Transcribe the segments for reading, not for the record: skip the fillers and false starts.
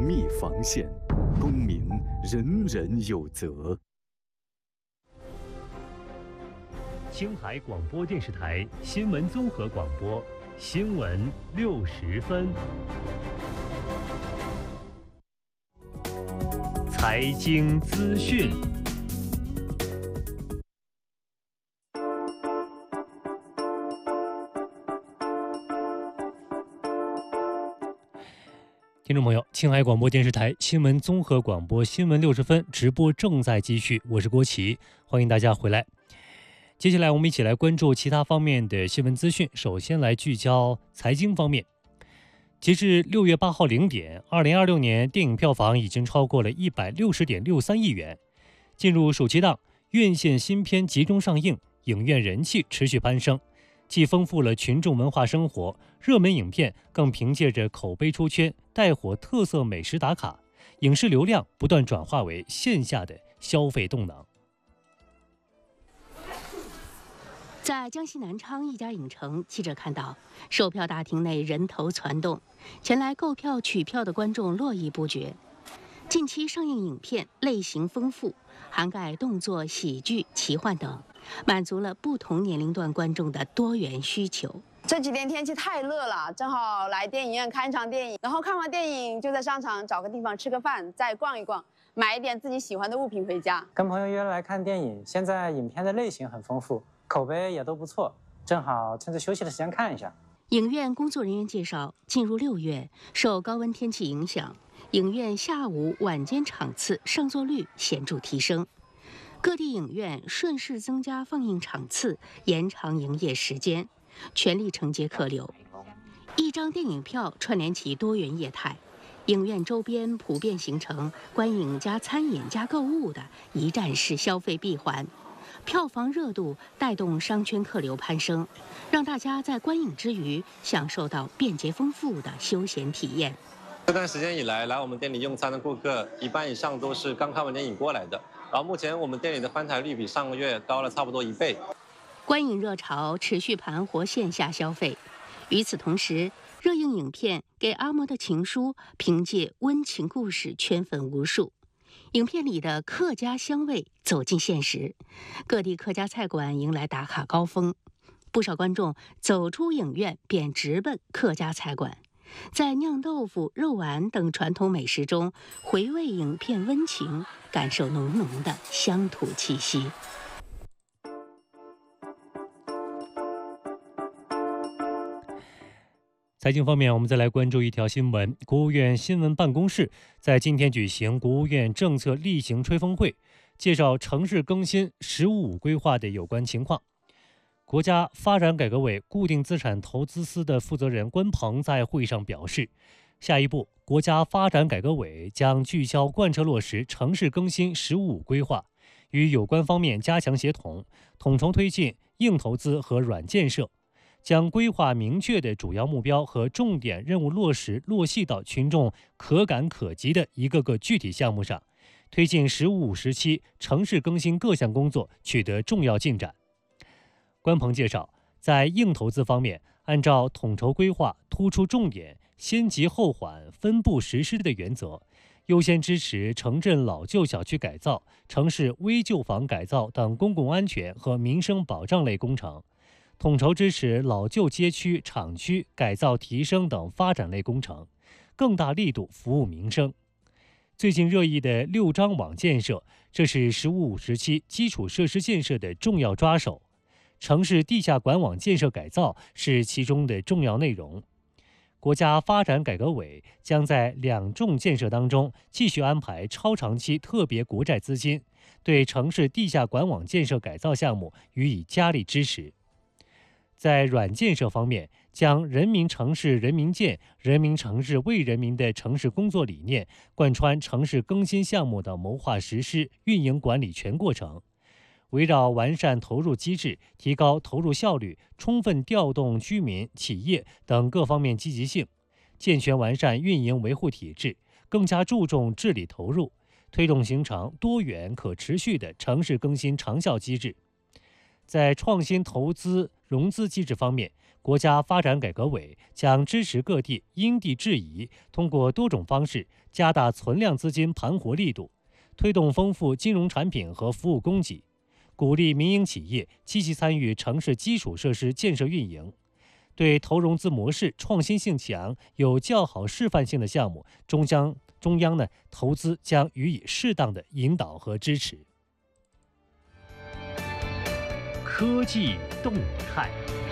密防线，公民人人有责。 青海广播电视台新闻综合广播，新闻60分。财经资讯。听众朋友，青海广播电视台新闻综合广播新闻60分直播正在继续，我是郭琦，欢迎大家回来。接下来我们一起来关注其他方面的新闻资讯。首先来聚焦财经方面。截至6月8号0点，2026年电影票房已经超过了160.63亿元。进入暑期档，院线新片集中上映，影院人气持续攀升，既丰富了群众文化生活，热门影片更凭借着口碑出圈，带火特色美食打卡，影视流量不断转化为线下的消费动能。 在江西南昌一家影城，记者看到售票大厅内人头攒动，前来购票取票的观众络绎不绝。近期上映影片类型丰富，涵盖动作、喜剧、奇幻等，满足了不同年龄段观众的多元需求。 这几天天气太热了，正好来电影院看一场电影，然后看完电影就在商场找个地方吃个饭，再逛一逛，买一点自己喜欢的物品回家。 跟朋友约来看电影，现在影片的类型很丰富，口碑也都不错，正好趁着休息的时间看一下。 影院工作人员介绍，进入6月，受高温天气影响，影院下午、晚间场次上座率显著提升，各地影院顺势增加放映场次，延长营业时间，全力承接客流。一张电影票串联起多元业态，影院周边普遍形成观影加餐饮加购物的一站式消费闭环。票房热度带动商圈客流攀升，让大家在观影之余享受到便捷丰富的休闲体验。 这段时间以来，来我们店里用餐的顾客一半以上都是刚看完电影过来的。然后目前我们店里的翻台率比上个月高了差不多1倍。 观影热潮持续盘活线下消费。与此同时，热映影片《给阿嬷的情书》凭借温情故事圈粉无数。影片里的客家香味走进现实，各地客家菜馆迎来打卡高峰，不少观众走出影院便直奔客家菜馆，在酿豆腐、肉丸等传统美食中回味影片温情，感受浓浓的乡土气息。 财经方面，我们再来关注一条新闻。国务院新闻办公室在今天举行国务院政策例行吹风会，介绍城市更新“十五五”规划的有关情况。国家发展改革委固定资产投资司的负责人关鹏在会上表示，下一步，国家发展改革委将聚焦贯彻落实城市更新“十五五”规划，与有关方面加强协同，统筹推进硬投资和软建设。将规划明确的主要目标和重点任务落细到群众可感可及的一个个具体项目上，推进“十五五”时期城市更新各项工作取得重要进展。关鹏介绍，在硬投资方面，按照统筹规划、突出重点、先急后缓、分步实施的原则，优先支持城镇老旧小区改造、城市危旧房改造等公共安全和民生保障类工程。统筹支持老旧街区、厂区改造提升等发展类工程，更大力度服务民生。最近热议的6张网建设，这是“十五五”时期基础设施建设的重要抓手，城市地下管网建设改造是其中的重要内容。国家发展改革委将在2重建设当中继续安排超长期特别国债资金，对城市地下管网建设改造项目予以加力支持。在软建设方面，将人民城市人民建、人民城市为人民的城市工作理念贯穿城市更新项目的谋划实施、运营管理全过程，围绕完善投入机制、提高投入效率，充分调动居民、企业等各方面积极性，健全完善运营维护体制，更加注重治理投入，推动形成多元可持续的城市更新长效机制。在创新投资融资机制方面， 国家发展改革委将支持各地因地制宜，通过多种方式加大存量资金盘活力度，推动丰富金融产品和服务供给，鼓励民营企业积极参与城市基础设施建设运营。对投融资模式创新性强、有较好示范性的项目，中央呢投资将予以适当的引导和支持。 科技动态。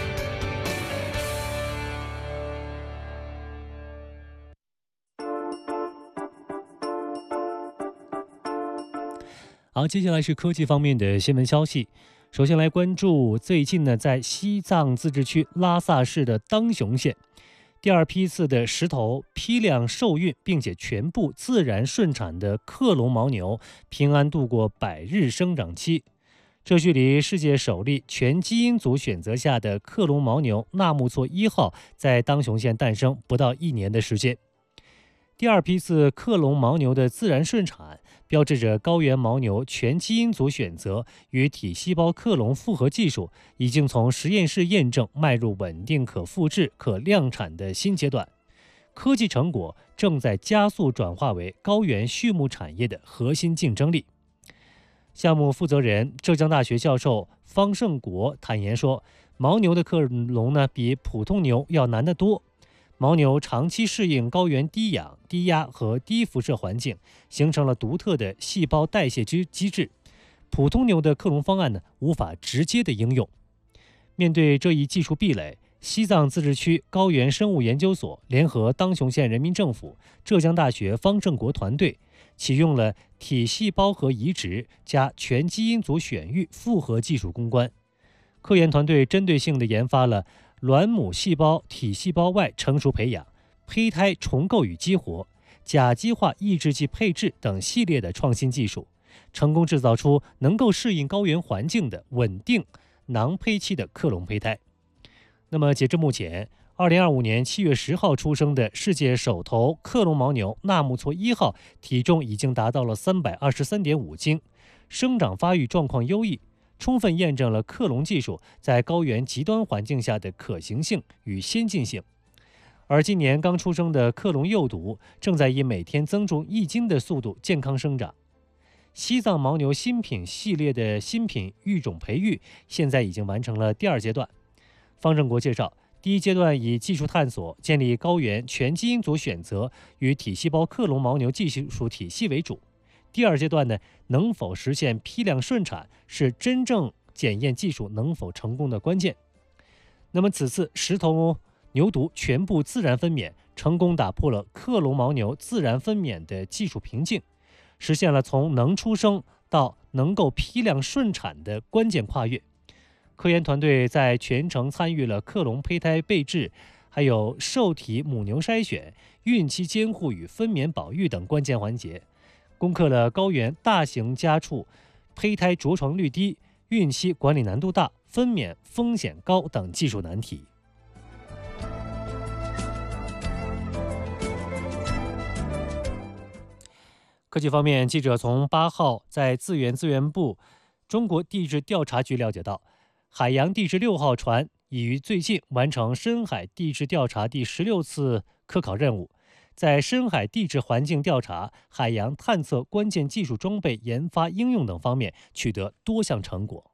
好，接下来是科技方面的新闻消息。首先来关注最近呢，在西藏自治区拉萨市的当雄县，第二批次的石头批量受孕，并且全部自然顺产的克隆牦牛平安度过100日生长期。这距离世界首例全基因组选择下的克隆牦牛纳木错1号在当雄县诞生不到1年的时间。第二批次克隆牦牛的自然顺产，标志着高原牦牛全基因组选择与体细胞克隆复合技术已经从实验室验证迈入稳定、可复制、可量产的新阶段。科技成果正在加速转化为高原畜牧产业的核心竞争力。项目负责人、浙江大学教授方胜国坦言说，牦牛的克隆呢比普通牛要难得多。牦牛长期适应高原低氧、低压和低辐射环境，形成了独特的细胞代谢机制。普通牛的克隆方案呢，无法直接的应用。面对这一技术壁垒，西藏自治区高原生物研究所联合当雄县人民政府、浙江大学方胜国团队，启用了体细胞核移植加全基因组选育复合技术攻关。科研团队针对性地研发了卵母细胞体细胞外成熟培养、胚胎重构与激活、甲基化抑制剂配置等系列的创新技术，成功制造出能够适应高原环境的稳定囊胚期的克隆胚胎。那么截至目前，2025年7月10号出生的世界首头克隆牦牛纳木错1号体重已经达到了323.5斤，生长发育状况优异，充分验证了克隆技术在高原极端环境下的可行性与先进性。而今年刚出生的克隆幼犊正在以每天增重1斤的速度健康生长。西藏牦牛新品系列的新品育种培育现在已经完成了第2阶段。方正国介绍，第1阶段以技术探索、建立高原全基因组选择与体细胞克隆牦牛技术体系为主。第2阶段呢，能否实现批量顺产是真正检验技术能否成功的关键。那么此次石头牛犊全部自然分娩，成功打破了克隆牦牛自然分娩的技术瓶颈，实现了从能出生到能够批量顺产的关键跨越。科研团队在全程参与了克隆胚胎备制、还有受体母牛筛选、孕期监护与分娩保育等关键环节，攻克了高原大型家畜胚胎着床率低、孕期管理难度大、分娩风险高等技术难题。科技方面，记者从8号在自然资源部中国地质调查局了解到，海洋地质6号船已于最近完成深海地质调查第16次科考任务，在深海地质环境调查、海洋探测关键技术装备研发应用等方面取得多项成果。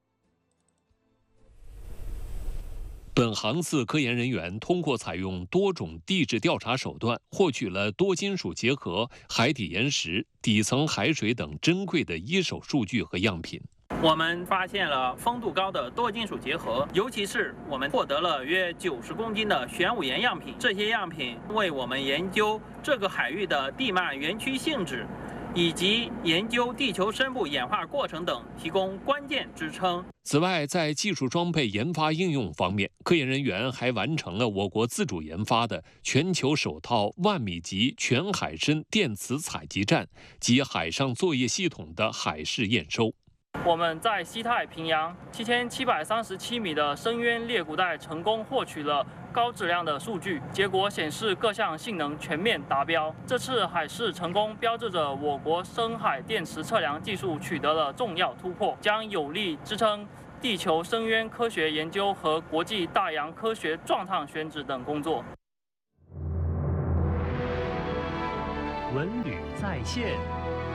本航次科研人员通过采用多种地质调查手段，获取了多金属结合、海底岩石、底层海水等珍贵的一手数据和样品。 我们发现了丰度高的多金属结合，尤其是我们获得了约90公斤的玄武岩样品。这些样品为我们研究这个海域的地幔园区性质，以及研究地球深部演化过程等提供关键支撑。 此外，在技术装备研发应用方面，科研人员还完成了我国自主研发的全球首套10000米级全海深电磁采集站及海上作业系统的海试验收。 我们在西太平洋7737米的深渊裂谷带成功获取了高质量的数据，结果显示各项性能全面达标。这次海试成功标志着我国深海电磁测量技术取得了重要突破，将有力支撑地球深渊科学研究和国际大洋科学撞烫选址等工作。 文旅在线。